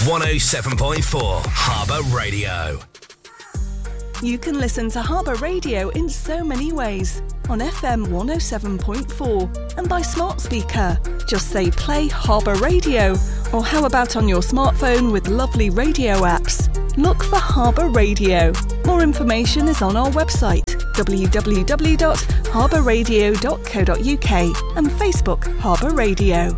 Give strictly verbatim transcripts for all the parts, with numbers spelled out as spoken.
one oh seven point four Harbour Radio. You can listen to Harbour Radio in so many ways. On F M one oh seven point four and by smart speaker. Just say play Harbour Radio. Or how about on your smartphone with lovely radio apps? Look for Harbour Radio. More information is on our website w w w dot harbour radio dot co dot u k and Facebook Harbour Radio.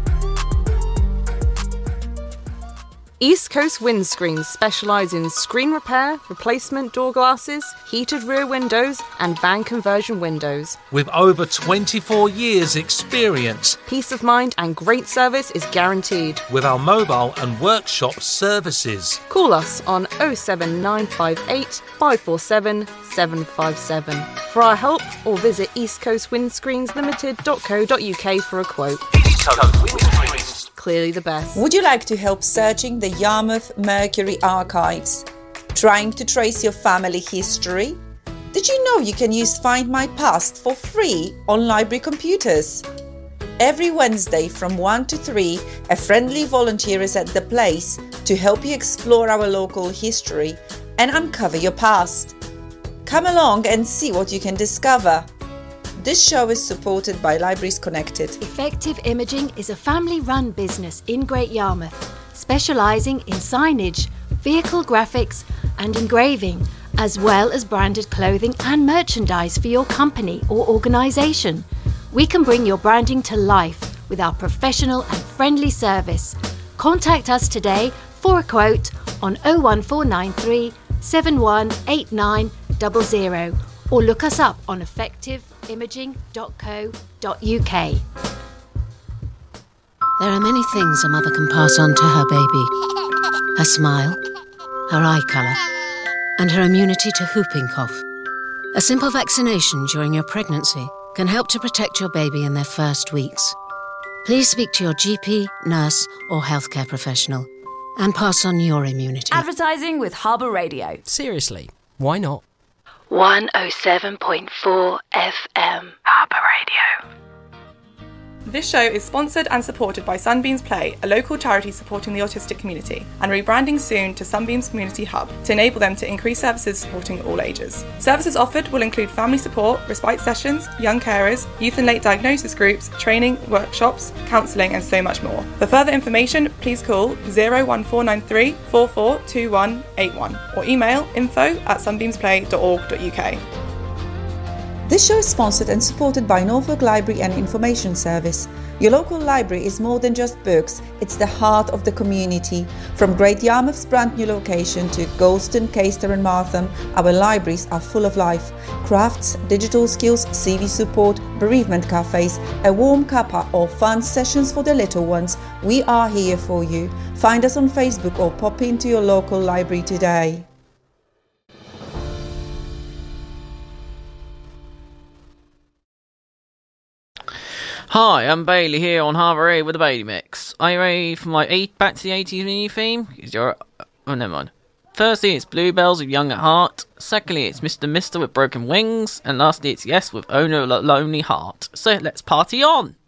East Coast Windscreens specialise in screen repair, replacement door glasses, heated rear windows and van conversion windows. With over twenty-four years experience, peace of mind and great service is guaranteed. With our mobile and workshop services. Call us on oh seven nine five eight, five four seven, seven five seven for our help, or visit east coast windscreens limited dot co dot u k for a quote. East Coast Windscreens. Clearly the best. Would you like to help searching the Yarmouth Mercury archives? Trying to trace your family history? Did you know you can use Find My Past for free on library computers? Every Wednesday from one to three, a friendly volunteer is at the place to help you explore our local history and uncover your past. Come along and see what you can discover. This show is supported by Libraries Connected. Effective Imaging is a family-run business in Great Yarmouth, specialising in signage, vehicle graphics and engraving, as well as branded clothing and merchandise for your company or organisation. We can bring your branding to life with our professional and friendly service. Contact us today for a quote on oh one four nine three, seven one eight nine zero zero or look us up on effective imaging dot co dot u k. There are many things a mother can pass on to her baby. Her smile, her eye colour, and her immunity to whooping cough. A simple vaccination during your pregnancy can help to protect your baby in their first weeks. Please speak to your G P, nurse or healthcare professional and pass on your immunity. Advertising with Harbour Radio. Seriously, why not? one oh seven point four F M Harbour Radio. This show is sponsored and supported by Sunbeams Play, a local charity supporting the autistic community, and rebranding soon to Sunbeams Community Hub to enable them to increase services supporting all ages. Services offered will include family support, respite sessions, young carers, youth and late diagnosis groups, training, workshops, counselling and so much more. For further information, please call oh one four nine three, four four two one eight one or email info at sunbeamsplay dot org dot u k. This show is sponsored and supported by Norfolk Library and Information Service. Your local library is more than just books, it's the heart of the community. From Great Yarmouth's brand new location to Golston, Caister and Martham, our libraries are full of life. Crafts, digital skills, C V support, bereavement cafes, a warm cuppa or fun sessions for the little ones. We are here for you. Find us on Facebook or pop into your local library today. Hi, I'm Bailey here on Harbour Radio with the Bailey Mix. Are you ready for my eight Back to the eighties mini theme? Is your oh never mind. Firstly, it's Bluebells with Young at Heart. Secondly, it's Mister Mister with Broken Wings, and lastly, it's Yes with Owner Lonely Heart. So let's party on.